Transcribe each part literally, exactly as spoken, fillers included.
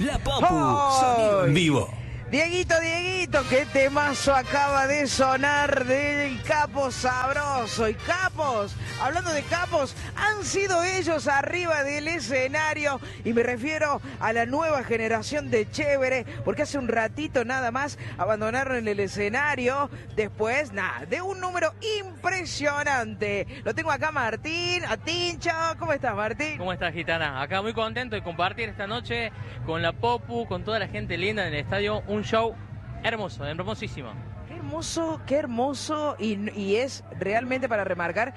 La Popu, sonido en vivo. Dieguito, Dieguito, qué temazo acaba de sonar del Capo Sabroso. Y Capos, hablando de Capos, han sido ellos arriba del escenario. Y me refiero a la nueva generación de Chévere, porque hace un ratito nada más abandonaron el escenario. Después, nada, de un número impresionante. Lo tengo acá, Martín, a Tincho. ¿Cómo estás, Martín? ¿Cómo estás, Gitana? Acá muy contento de compartir esta noche con la Popu, con toda la gente linda en el estadio. Un show hermoso, hermosísimo. Qué hermoso, qué hermoso. Y, y es realmente para remarcar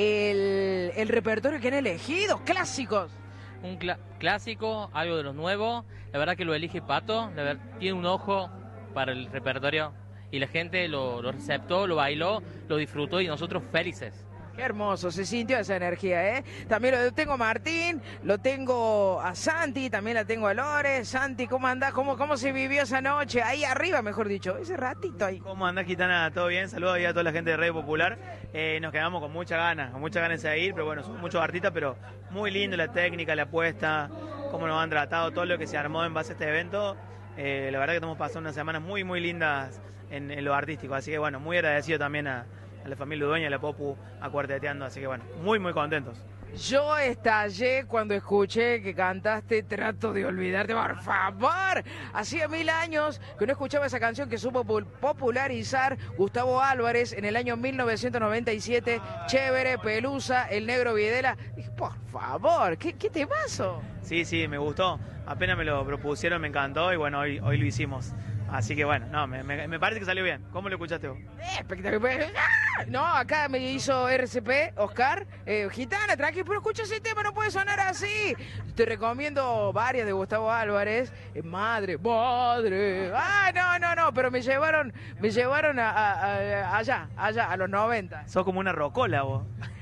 el, el repertorio que han elegido. Clásicos. Un cl clásico, algo de los nuevos. La verdad que lo elige Pato. La verdad, tiene un ojo para el repertorio. Y la gente lo, lo receptó, lo bailó, lo disfrutó y nosotros felices. Qué hermoso, se sintió esa energía, ¿eh? También lo tengo a Martín, lo tengo a Santi, también la tengo a Lore. Santi, ¿cómo andás? ¿Cómo, cómo se vivió esa noche? Ahí arriba, mejor dicho, ese ratito ahí. ¿Cómo andás, Gitana? ¿Todo bien? Saludos ahí a toda la gente de Radio Popular. Eh, nos quedamos con mucha ganas, con muchas ganas de ir, pero bueno, son muchos artistas, pero muy lindo la técnica, la apuesta, cómo nos han tratado, todo lo que se armó en base a este evento. Eh, la verdad que estamos pasando unas semanas muy, muy lindas en, en lo artístico, así que bueno, muy agradecido también a... a la familia Dueña, a la Popu, a Cuarteteando, así que bueno, muy muy contentos. Yo estallé cuando escuché que cantaste Trato de Olvidarte, por favor. Hacía mil años que no escuchaba esa canción que supo popularizar Gustavo Álvarez en el año mil novecientos noventa y siete. Chévere, Pelusa, El Negro Videla. Dije, por favor, ¿qué, qué temazo? Sí, sí, me gustó. Apenas me lo propusieron, me encantó y bueno, hoy, hoy lo hicimos. Así que bueno, no, me, me, me parece que salió bien. ¿Cómo lo escuchaste vos? Espectacular. No, acá me hizo R C P, Oscar. Eh, Gitana, tranqui, pero escucha ese tema, no puede sonar así. Te recomiendo varias de Gustavo Álvarez. Eh, madre, madre. Ah, no, no, no, pero me llevaron, me llevaron a, a, a, allá, allá, a los noventa. Sos como una rocola vos.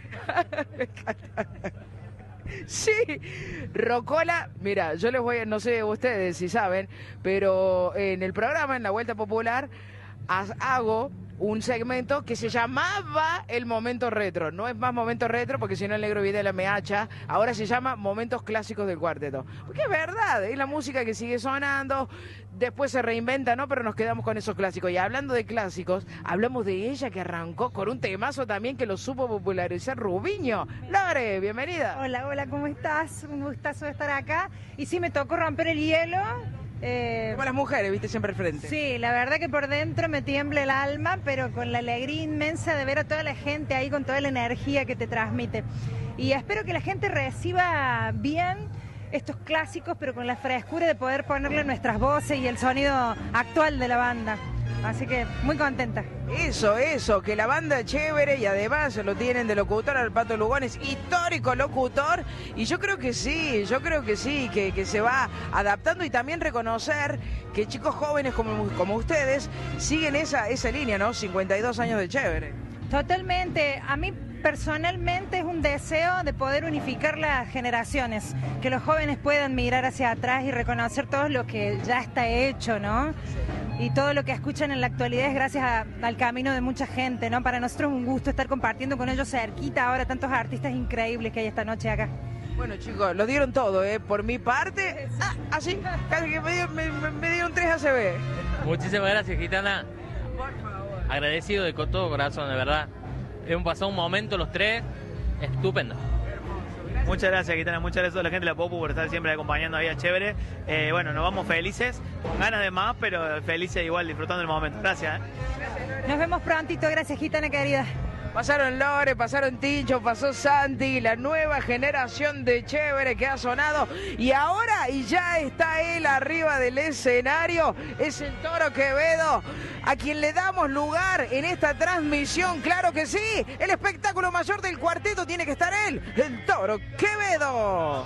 Sí, Rocola, mira, yo les voy a, no sé ustedes si saben, pero en el programa, en la Vuelta Popular, hago un segmento que se llamaba El Momento Retro. No es más Momento Retro porque si no el Negro Videla me hacha. Ahora se llama Momentos Clásicos del Cuarteto. Porque es verdad, es la música que sigue sonando, después se reinventa, ¿no? Pero nos quedamos con esos clásicos. Y hablando de clásicos, hablamos de ella que arrancó con un temazo también que lo supo popularizar, Rubiño. Lore, bienvenida. Hola, hola, ¿cómo estás? Un gustazo de estar acá. Y sí, me tocó romper el hielo. Eh, Como las mujeres, viste, siempre al frente. Sí, la verdad que por dentro me tiembla el alma, pero con la alegría inmensa de ver a toda la gente ahí con toda la energía que te transmite. Y espero que la gente reciba bien estos clásicos, pero con la frescura de poder ponerle nuestras voces y el sonido actual de la banda. Así que muy contenta. Eso, eso, que la banda es chévere y además lo tienen de locutor al Pato Lugones, histórico locutor. Y yo creo que sí, yo creo que sí, que, que se va adaptando y también reconocer que chicos jóvenes como, como ustedes siguen esa, esa línea, ¿no? cincuenta y dos años de chévere. Totalmente. A mí personalmente es un deseo de poder unificar las generaciones, que los jóvenes puedan mirar hacia atrás y reconocer todo lo que ya está hecho, ¿no? Y todo lo que escuchan en la actualidad es gracias a, al camino de mucha gente, ¿no? Para nosotros es un gusto estar compartiendo con ellos cerquita ahora tantos artistas increíbles que hay esta noche acá. Bueno, chicos, lo dieron todo, ¿eh? Por mi parte, ah, así, casi que me, dieron, me, me dieron tres A C B. Muchísimas gracias, Gitana. Por favor. Agradecido de todo corazón, de verdad. Hemos pasado un momento los tres estupendo. Muchas gracias, Gitana, muchas gracias a toda la gente de la Popu por estar siempre acompañando ahí a Chévere. Eh, bueno, nos vamos felices, con ganas de más, pero felices igual, disfrutando el momento. Gracias. ¿eh? Nos vemos prontito, gracias, Gitana querida. Pasaron Lore, pasaron Tincho, pasó Santi, la nueva generación de Chévere que ha sonado. Y ahora, y ya está él arriba del escenario, es el Toro Quevedo, a quien le damos lugar en esta transmisión. Claro que sí, el espectáculo mayor del cuarteto tiene que estar él, el Toro Quevedo.